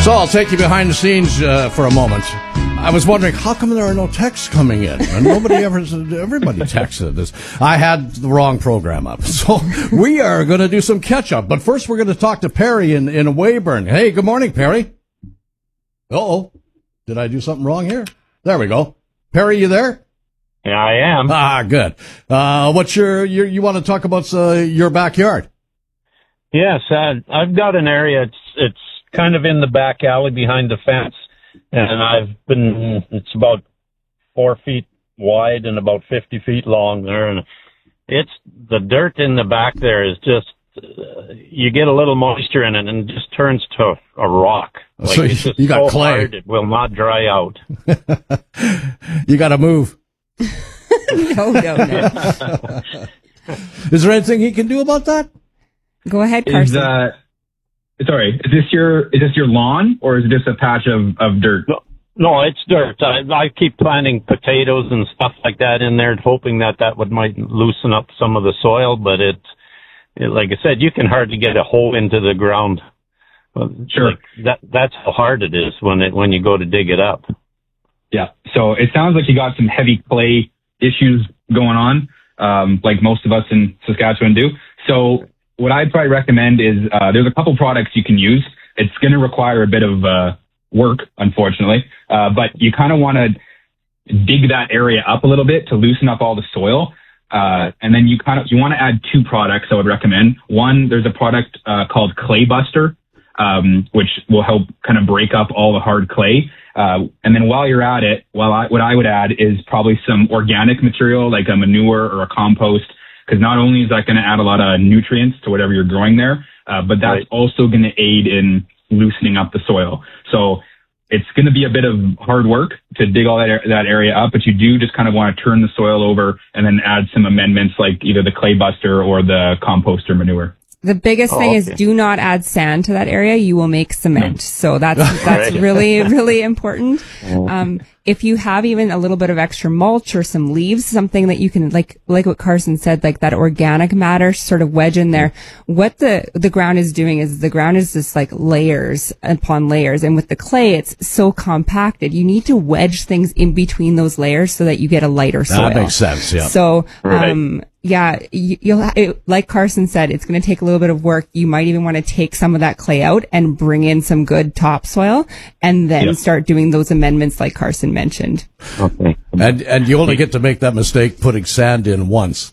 So I'll take you behind the scenes for a moment. I was wondering, how come there are no texts coming in? And everybody texted this. I had the wrong program up. So we are going to do some catch-up. But first we're going to talk to Perry in Weyburn. Hey, good morning, Perry. Uh-oh. Did I do something wrong here? There we go. Perry, you there? Yeah, I am. Ah, good. What's you want to talk about your backyard? Yes, I've got an area. It's kind of in the back alley behind the fence, and it's about 4 feet wide and about 50 feet long there, and it's the dirt in the back there is just you get a little moisture in it and it just turns to a rock. Like, so it's just you got so clay. hard, it will not dry out. You got to move. No. Is there anything he can do about that? Go ahead, Carson. Sorry, is this your lawn, or is this a patch of dirt? No, it's dirt. I keep planting potatoes and stuff like that in there, hoping that might loosen up some of the soil, but it like I said, you can hardly get a hole into the ground. Sure. That's how hard it is when you go to dig it up. Yeah. So it sounds like you got some heavy clay issues going on, like most of us in Saskatchewan do. So what I'd probably recommend is there's a couple products you can use. It's going to require a bit of work, unfortunately, but you kind of want to dig that area up a little bit to loosen up all the soil. And then you want to add two products I would recommend. One, there's a product called Clay Buster, which will help kind of break up all the hard clay. And then while you're at it, what I would add is probably some organic material like a manure or a compost, because not only is that going to add a lot of nutrients to whatever you're growing there, but that's also going to aid in loosening up the soil. So it's going to be a bit of hard work to dig all that area up, but you do just kind of want to turn the soil over and then add some amendments like either the Clay Buster or the compost or manure. The biggest thing is do not add sand to that area. You will make cement. So that's really, really important. If you have even a little bit of extra mulch or some leaves, something that you can, like what Carson said, like that organic matter sort of wedge in there. What the ground is doing is the ground is just like layers upon layers. And with the clay, it's so compacted. You need to wedge things in between those layers so that you get a lighter soil. That makes sense, yeah. So, like Carson said, it's going to take a little bit of work. You might even want to take some of that clay out and bring in some good topsoil and then start doing those amendments like Carson mentioned. Okay. And you only get to make that mistake putting sand in once.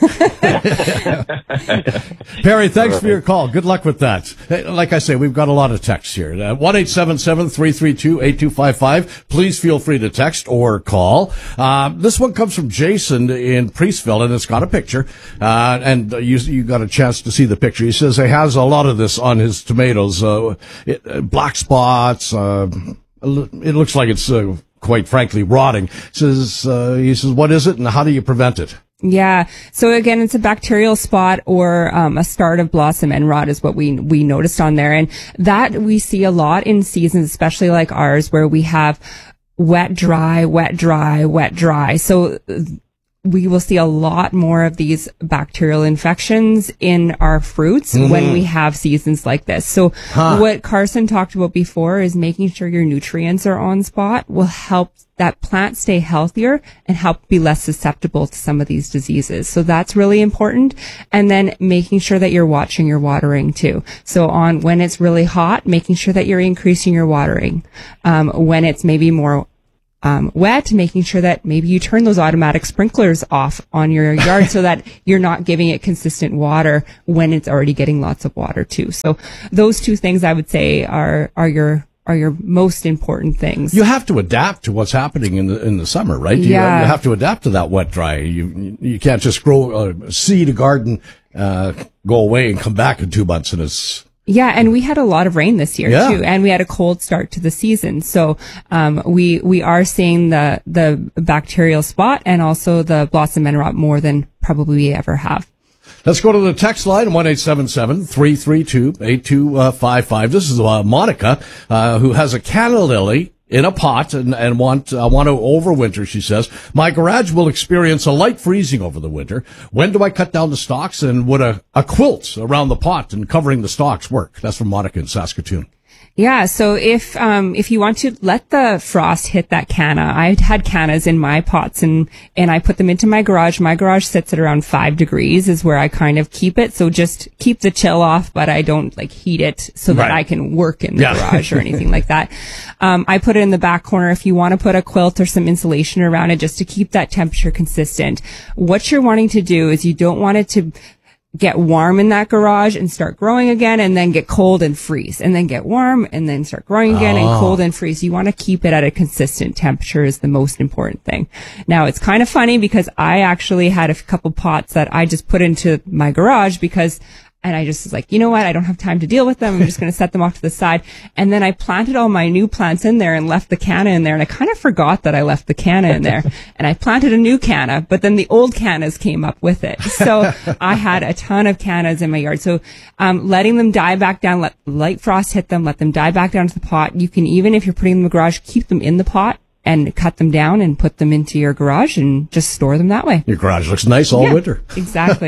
Perry, thanks for your call. Good luck with that. Hey, like I say, we've got a lot of texts here. 1-877-332-8255. Please feel free to text or call. This one comes from Jason in Priestville, and it's got a picture. And you got a chance to see the picture. He says he has a lot of this on his tomatoes. Black spots. It looks like it's quite frankly rotting. He says, what is it and how do you prevent it? Yeah. So again, it's a bacterial spot or a start of blossom end rot is what we noticed on there. And that we see a lot in seasons, especially like ours, where we have wet, dry, wet, dry, wet, dry. So we will see a lot more of these bacterial infections in our fruits when we have seasons like this. So what Carson talked about before is making sure your nutrients are on spot will help that plant stay healthier and help be less susceptible to some of these diseases. So that's really important. And then making sure that you're watching your watering too. So when it's really hot, making sure that you're increasing your watering. When it's maybe more wet, making sure that maybe you turn those automatic sprinklers off on your yard so that you're not giving it consistent water when it's already getting lots of water too. So those two things I would say are your most important things. You have to adapt to what's happening in the summer, right? You have to adapt to that wet, dry. You can't just seed a garden, go away and come back in 2 months and it's... Yeah, and we had a lot of rain this year too, and we had a cold start to the season. So we are seeing the bacterial spot and also the blossom end rot more than probably we ever have. Let's go to the text line, 1-877-332-8255. This is Monica, who has a canna lily in a pot and want to overwinter, she says. My garage will experience a light freezing over the winter. When do I cut down the stalks, and would a quilt around the pot and covering the stalks work? That's from Monica in Saskatoon. Yeah. So if you want to let the frost hit that canna, I had cannas in my pots and I put them into my garage. My garage sits at around 5 degrees is where I kind of keep it. So just keep the chill off, but I don't like heat it so that I can work in the garage or anything like that. I put it in the back corner. If you want to put a quilt or some insulation around it just to keep that temperature consistent, what you're wanting to do is you don't want it to get warm in that garage and start growing again and then get cold and freeze and then get warm and then start growing again and cold and freeze. You want to keep it at a consistent temperature is the most important thing. Now it's kind of funny because I actually had a couple pots that I just put into my garage and I just was like, you know what? I don't have time to deal with them. I'm just going to set them off to the side. And then I planted all my new plants in there and left the canna in there. And I kind of forgot that I left the canna in there. And I planted a new canna, but then the old cannas came up with it. So I had a ton of cannas in my yard. So, letting them die back down, let light frost hit them, let them die back down to the pot. You can even, if you're putting them in the garage, keep them in the pot and cut them down and put them into your garage and just store them that way. Your garage looks nice all winter. Exactly.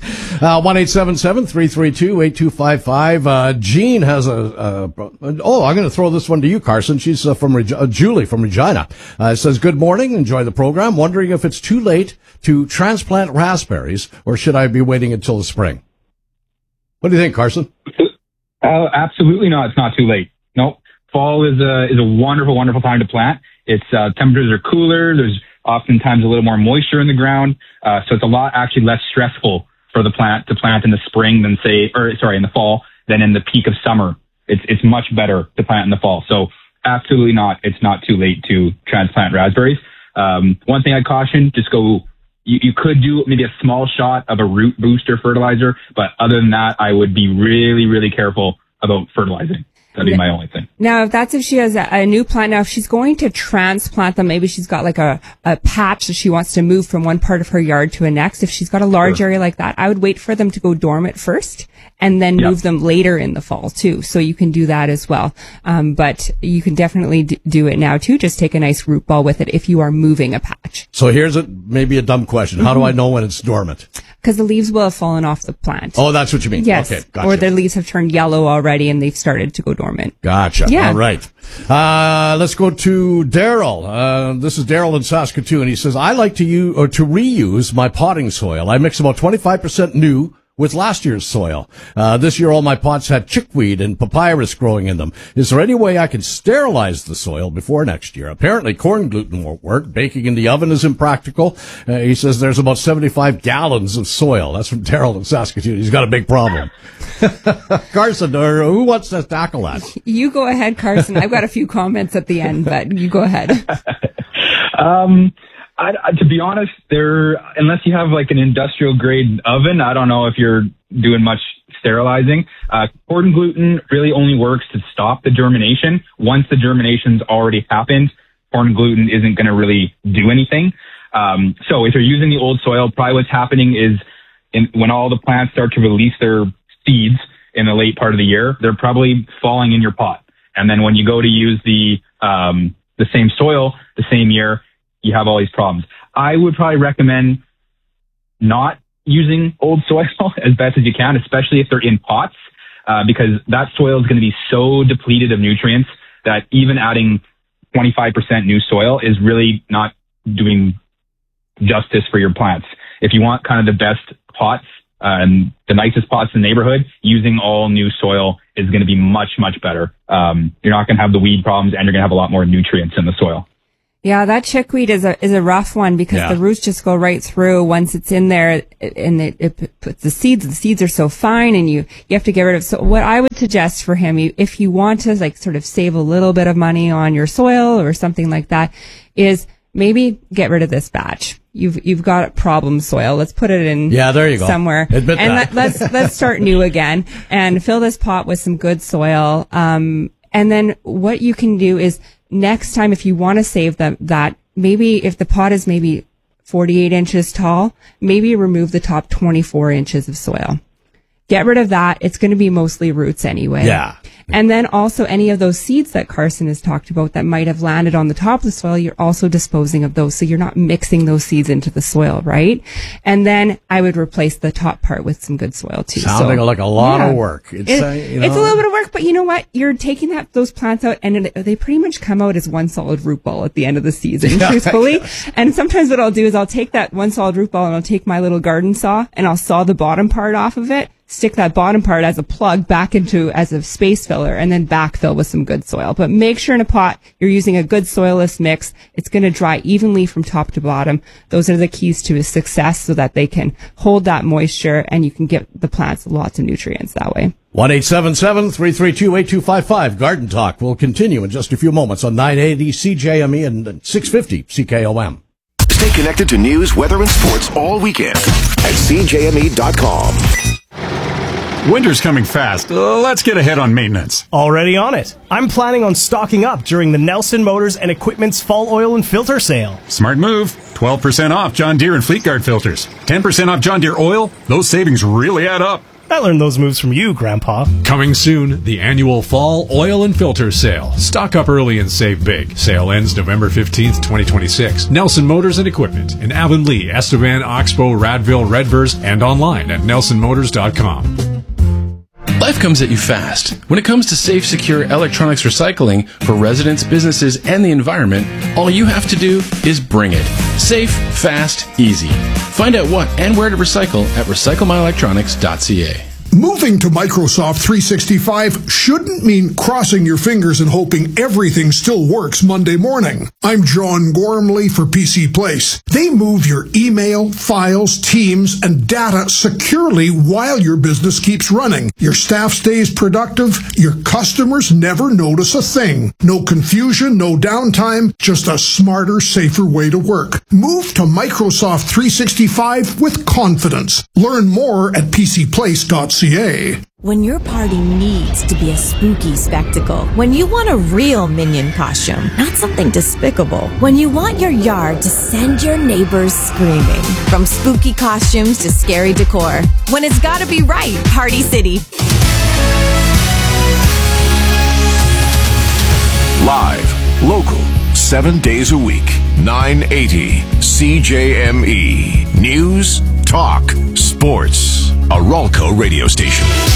1-877-332-8255. Jean has I'm going to throw this one to you, Carson. She's from Julie from Regina. Says, good morning. Enjoy the program. Wondering if it's too late to transplant raspberries or should I be waiting until the spring? What do you think, Carson? Absolutely not. It's not too late. No. Fall is a wonderful, wonderful time to plant. It's temperatures are cooler. There's oftentimes a little more moisture in the ground, so it's a lot actually less stressful for the plant to plant in the spring than in the fall than in the peak of summer. It's much better to plant in the fall. So absolutely not. It's not too late to transplant raspberries. One thing I'd caution: just go. You could do maybe a small shot of a root booster fertilizer, but other than that, I would be really, really careful about fertilizing. That'd be my only thing. Now, if she has a new plant, now if she's going to transplant them, maybe she's got like a patch that she wants to move from one part of her yard to a next. If she's got a large area like that, I would wait for them to go dormant first and then move them later in the fall too. So you can do that as well. But you can definitely do it now too. Just take a nice root ball with it if you are moving a patch. So here's maybe a dumb question. How do I know when it's dormant? Because the leaves will have fallen off the plant. Oh, that's what you mean. Yes. Okay, gotcha. Or the leaves have turned yellow already and they've started to go dormant. Gotcha. Yeah. All right. Let's go to Daryl. This is Daryl in Saskatoon. He says, I like to reuse my potting soil. I mix about 25% new with last year's soil. This year all my pots had chickweed and papyrus growing in them. Is there any way I can sterilize the soil before next year? Apparently corn gluten won't work. Baking in the oven is impractical. He says there's about 75 gallons of soil. That's from Daryl in Saskatoon. He's got a big problem. Carson, or who wants to tackle that? You go ahead, Carson. I've got a few comments at the end, but you go ahead. To be honest, unless you have like an industrial grade oven, I don't know if you're doing much sterilizing. Corn gluten really only works to stop the germination. Once the germination's already happened, corn gluten isn't going to really do anything. So if you're using the old soil, probably what's happening is when all the plants start to release their seeds in the late part of the year, they're probably falling in your pot. And then when you go to use the same soil the same year, you have all these problems. I would probably recommend not using old soil as best as you can, especially if they're in pots, because that soil is going to be so depleted of nutrients that even adding 25% new soil is really not doing justice for your plants. If you want kind of the best pots and the nicest pots in the neighborhood, using all new soil is going to be much, much better. You're not going to have the weed problems and you're going to have a lot more nutrients in the soil. Yeah, that chickweed is a rough one because the roots just go right through once it's in there and it puts the seeds are so fine and you have to get rid of. So what I would suggest for him, if you want to like sort of save a little bit of money on your soil or something like that, is maybe get rid of this batch. You've got problem soil. Let's put it in there you go. somewhere. Admit and that. let's start new again and fill this pot with some good soil. And then what you can do is next time, if you want to save that maybe if the pot is maybe 48 inches tall, maybe remove the top 24 inches of soil. Get rid of that. It's going to be mostly roots anyway. Yeah. And then also any of those seeds that Carson has talked about that might have landed on the top of the soil, you're also disposing of those. So you're not mixing those seeds into the soil, right? And then I would replace the top part with some good soil too. Sounding like a lot of work. It's a little bit of work, but you know what? You're taking those plants out and they pretty much come out as one solid root ball at the end of the season, truthfully. And sometimes what I'll do is I'll take that one solid root ball and I'll take my little garden saw and I'll saw the bottom part off of it, stick that bottom part as a plug back into as a space filler, and then backfill with some good soil. But make sure in a pot you're using a good soilless mix. It's going to dry evenly from top to bottom. Those are the keys to success so that they can hold that moisture and you can give the plants lots of nutrients that way. 1-877-332-8255. Garden Talk will continue in just a few moments on 980 CJME and 650 CKOM. Stay connected to news, weather, and sports all weekend at CJME.com. Winter's coming fast. Let's get ahead on maintenance. Already on it. I'm planning on stocking up during the Nelson Motors and Equipment's Fall Oil and Filter Sale. Smart move. 12% off John Deere and Fleet Guard filters. 10% off John Deere oil. Those savings really add up. I learned those moves from you, Grandpa. Coming soon, the annual Fall Oil and Filter Sale. Stock up early and save big. Sale ends November 15th, 2026. Nelson Motors and Equipment in Avonlea, Estevan, Oxbow, Radville, Redvers, and online at nelsonmotors.com. Life comes at you fast. When it comes to safe, secure electronics recycling for residents, businesses, and the environment, all you have to do is bring it. Safe, fast, easy. Find out what and where to recycle at recyclemyelectronics.ca. Moving to Microsoft 365 shouldn't mean crossing your fingers and hoping everything still works Monday morning. I'm John Gormley for PC Place. They move your email, files, teams, and data securely while your business keeps running. Your staff stays productive. Your customers never notice a thing. No confusion, no downtime, just a smarter, safer way to work. Move to Microsoft 365 with confidence. Learn more at PCPlace.ca. When your party needs to be a spooky spectacle, when you want a real Minion costume, not something despicable, when you want your yard to send your neighbors screaming, from spooky costumes to scary decor, when it's gotta be right, Party City. Live, local, 7 days a week, 980 CJME. News, talk, sports. A Ralco radio station.